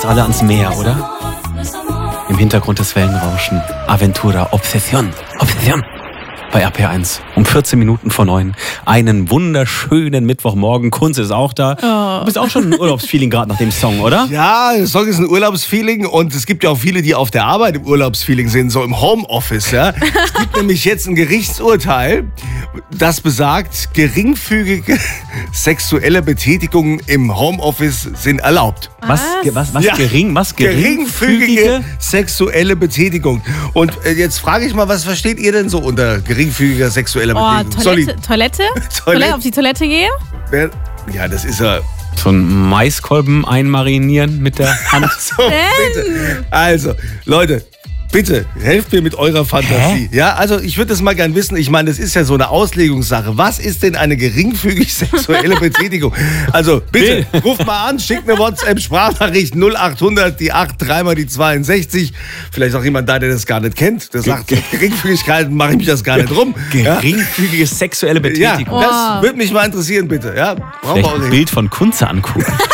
alle ans Meer, oder? Im Hintergrund das Wellenrauschen. Aventura, Obsession. Obsession. Bei RPR1 um 14 Minuten vor 9. Einen wunderschönen Mittwochmorgen. Kunze ist auch da. Oh. Du bist auch schon im Urlaubsfeeling gerade nach dem Song, oder? Ja, der Song ist ein Urlaubsfeeling und es gibt ja auch viele, die auf der Arbeit im Urlaubsfeeling sind, so im Homeoffice. Ja? Es gibt nämlich jetzt ein Gerichtsurteil, das besagt, geringfügige sexuelle Betätigungen im Homeoffice sind erlaubt. Was? Ja. Was? Geringfügige sexuelle Betätigung. Und jetzt frage ich mal, was versteht ihr denn so unter geringfügiger sexueller Betätigung? Toilette? Toilette? Auf die Toilette gehe? Ja, das ist ja... So ein Maiskolben einmarinieren mit der Hand. So, bitte. Also, Leute, bitte, helft mir mit eurer Fantasie. Ja, also ich würde das mal gern wissen. Ich meine, das ist ja so eine Auslegungssache. Was ist denn eine geringfügig sexuelle Betätigung? Also bitte, ruft mal an, schickt eine WhatsApp-Sprachnachricht 0800, die 8, 3 mal die 62. Vielleicht auch jemand da, der das gar nicht kennt. Der sagt, Geringfügigkeiten mache ich mich das gar nicht rum. Geringfügige sexuelle Betätigung. Ja, das würde mich mal interessieren, bitte. Ja, Vielleicht ein Bild von Kunze angucken.